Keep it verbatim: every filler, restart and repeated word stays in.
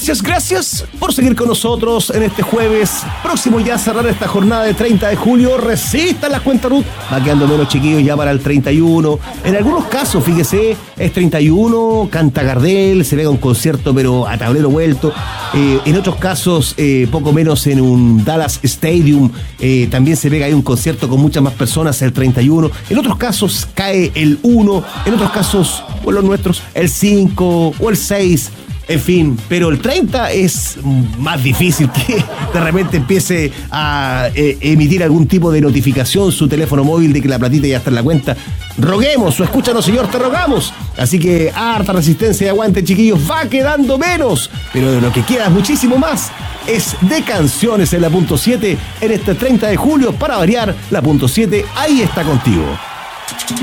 Gracias, gracias por seguir con nosotros en este jueves. Próximo ya a cerrar esta jornada de treinta de julio. Resistan las cuentas R U T. Va quedando menos, chiquillos, ya para el treinta y uno. En algunos casos, fíjese, es treinta y uno, canta Gardel, se pega un concierto pero a tablero vuelto. Eh, en otros casos, eh, poco menos en un Dallas Stadium, eh, también se pega ahí un concierto con muchas más personas el treinta y uno. En otros casos cae el uno, en otros casos, o los nuestros, el cinco o el seis. En fin, pero el treinta es más difícil que de repente empiece a eh, emitir algún tipo de notificación su teléfono móvil de que la platita ya está en la cuenta. Roguemos, o escúchanos, señor, te rogamos. Así que harta resistencia y aguante, chiquillos, va quedando menos, pero de lo que queda muchísimo más es de canciones en la punto siete en este treinta de julio. Para variar, la punto siete ahí está contigo.